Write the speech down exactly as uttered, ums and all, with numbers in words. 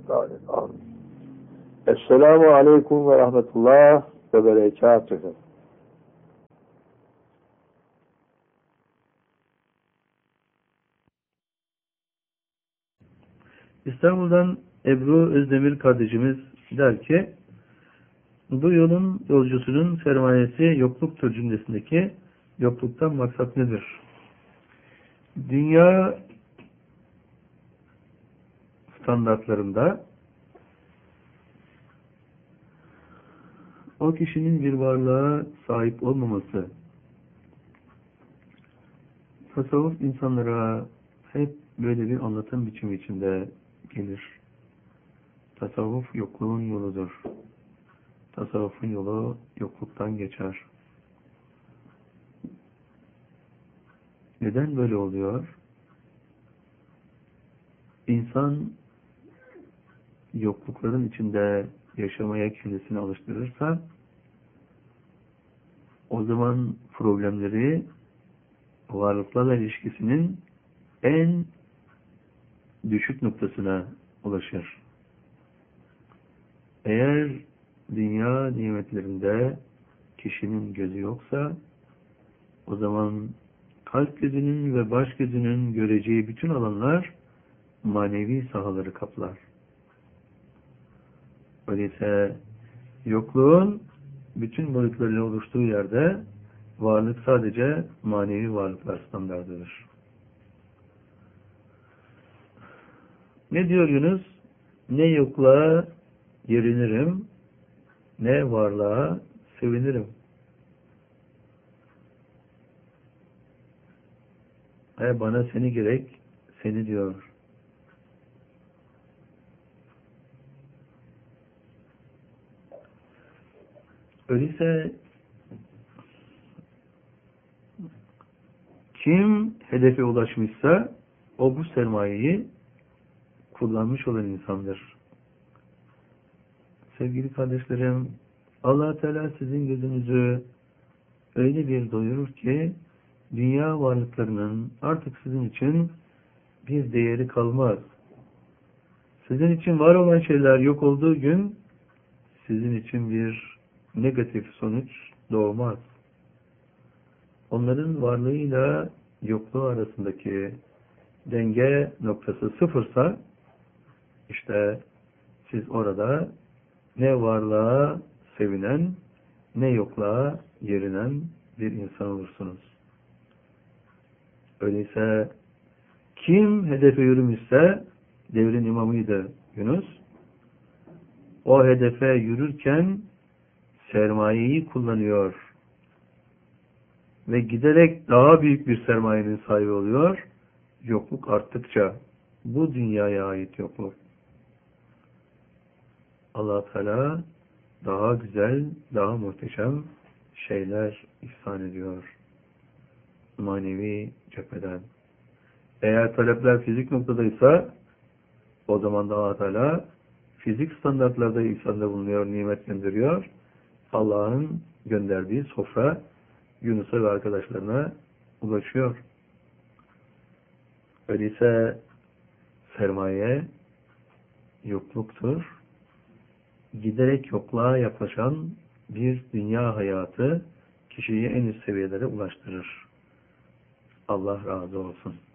ضالين آمين. Esselamu Aleyküm ve Rahmetullah ve Berekatuhu. İstanbul'dan Ebru Özdemir kardeşimiz der ki, bu yolun yolcusunun sermayesi yokluktur cümlesindeki yokluktan maksat nedir? Dünya standartlarında o kişinin bir varlığa sahip olmaması, tasavvuf insanlara hep böyle bir anlatım biçimi içinde gelir. Tasavvuf yokluğun yoludur. Tasavvufun yolu yokluktan geçer. Neden böyle oluyor? İnsan yoklukların içinde yaşamaya kendisini alıştırırsa o zaman problemleri varlıklarla ilişkisinin en düşük noktasına ulaşır. Eğer dünya nimetlerinde kişinin gözü yoksa o zaman kalp gözünün ve baş gözünün göreceği bütün alanlar manevi sahaları kaplar. Öyleyse yokluğun bütün boyutlarıyla oluştuğu yerde varlık sadece manevi varlıklar standartıdır. Ne diyor Yunus? Ne yokluğa yerinirim, ne varlığa sevinirim. E bana seni gerek, seni diyor. Öyleyse kim hedefe ulaşmışsa o bu sermayeyi kullanmış olan insandır. Sevgili kardeşlerim, Allah Teala sizin gözünüzü öyle bir doyurur ki dünya varlıklarının artık sizin için bir değeri kalmaz. Sizin için var olan şeyler yok olduğu gün sizin için bir negatif sonuç doğmaz. Onların varlığıyla yokluğu arasındaki denge noktası sıfırsa işte siz orada ne varlığa sevinen ne yokluğa yerinen bir insan olursunuz. Öyleyse kim hedefe yürümüşse devrin imamıydı Yunus. O hedefe yürürken sermayeyi kullanıyor ve giderek daha büyük bir sermayenin sahibi oluyor. Yokluk arttıkça bu dünyaya ait yokluk. Allah Teala daha güzel, daha muhteşem şeyler ihsan ediyor manevi cepheden. Eğer talepler fizik noktadaysa o zaman da Allah Teala fizik standartlarda ihsanda bulunuyor, nimetlendiriyor. Allah'ın gönderdiği sofra Yunus'a ve arkadaşlarına ulaşıyor. Öyleyse sermaye yokluktur. Giderek yokluğa yaklaşan bir dünya hayatı kişiyi en üst seviyelere ulaştırır. Allah razı olsun.